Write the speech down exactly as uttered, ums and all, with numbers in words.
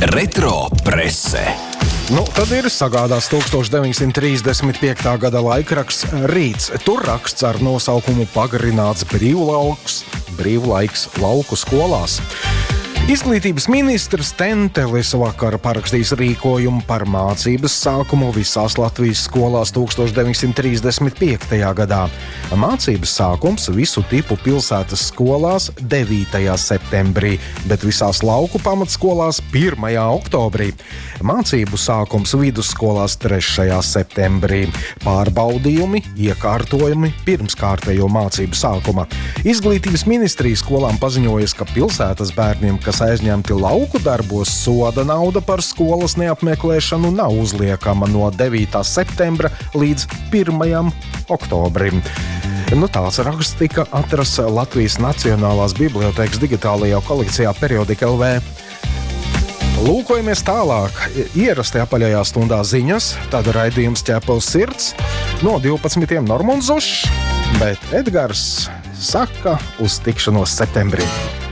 Retro prese. Nu, tad ir sagādās tukstovš deviņsimt trīsdesmit piektā gada laikraksts Rīts. Tur raksts ar nosaukumu pagarināts brīvlauks, brīvlaiks lauku skolās. Izglītības ministrs Tentelis vakar parakstīs rīkojumu par mācības sākumu visās Latvijas skolās tukstovš deviņsimt trīsdesmit piektajā gadā. Mācības sākums visu tipu pilsētas skolās devītajā septembrī, bet visās lauku pamatskolās pirmajā oktobrī. Mācību sākums vidusskolās trešajā septembrī. Pārbaudījumi, iekārtojumi pirms kārtējo mācību sākuma. Izglītības ministrija skolām paziņojas, ka pilsētas bērniem, kas aizņemti lauku darbos, soda nauda par skolas neapmeklēšanu nav uzliekama no devītā septembra līdz pirmajam oktobrim. Nu, tāds raksts tika atrasts Latvijas Nacionālās bibliotēkas digitālajā kolekcijā Periodika L V. Lūkojamies tālāk. Ierastajā apaļajā stundā ziņas, tad raidījums Ķepaus sirds no divpadsmitiem Normunds Zušs, bet Edgars saka uz tikšanos septembrī.